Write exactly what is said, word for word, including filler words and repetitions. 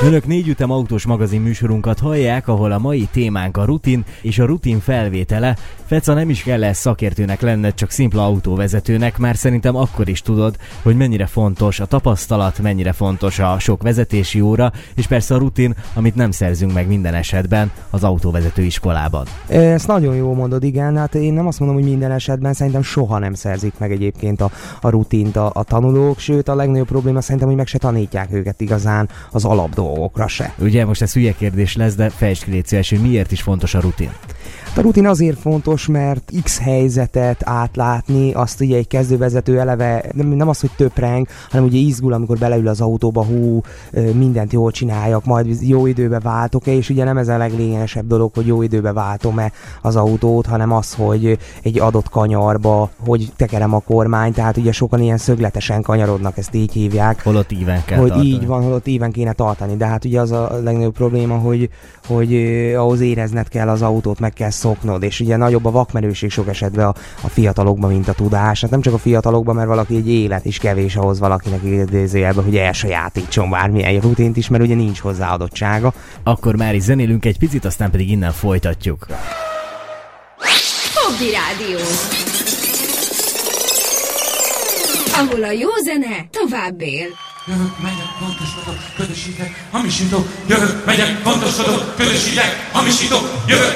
Önök négyütem autós magazin műsorunkat hallják, ahol a mai témánk a rutin és a rutin felvétele. Feca, nem is kell ezt szakértőnek lenned, csak szimpla autóvezetőnek, már szerintem akkor is tudod, hogy mennyire fontos a tapasztalat, mennyire fontos a sok vezetési óra, és persze a rutin, amit nem szerzünk meg minden esetben az autóvezető iskolában. Ezt nagyon jól mondod, igen, hát én nem azt mondom, hogy minden esetben, szerintem soha nem szerzik meg egyébként a, a rutint a, a tanulók, sőt a legnagyobb probléma szerintem, hogy meg se tanítják őket igazán az alapdolgokra se. Ugye most ez hülye kérdés lesz, de fejtsd ki légy szíves, hogy miért is fontos a rutin? A rutin azért fontos, mert X helyzetet átlátni, azt ugye egy kezdővezető eleve nem, nem az, hogy töpreng, hanem ugye izgul, amikor beleül az autóba, hú, mindent jól csináljak, majd jó időbe váltok-e, és ugye nem ez a leglényegesebb dolog, hogy jó időbe váltom-e az autót, hanem az, hogy egy adott kanyarba, hogy tekerem a kormány, tehát ugye sokan ilyen szögletesen kanyarodnak, ezt így hívják. Holott íven kell hogy tartani. Így van, holott íven kéne tartani, de hát ugye az a legnagyobb probléma, hogy, hogy ahhoz érezned kell az autót, meg kell szoknod, és ugye nagyobb a vakmerőség sok esetben a, a fiatalokban, mint a tudás. Hát nem csak a fiatalokban, mert valaki egy élet is kevés ahhoz valakinek idézőjelben, hogy elsajátítson bármilyen rutint is, mert ugye nincs hozzá adottsága. Akkor már is zenélünk egy picit, aztán pedig innen folytatjuk. Hobby Rádió, ahol a jó zene tovább él. Jövök, megyek, pontosodok, közösítek, hamisítok. Jövök, megyek, pontosodok, közösítek, hamisítok. Jövök,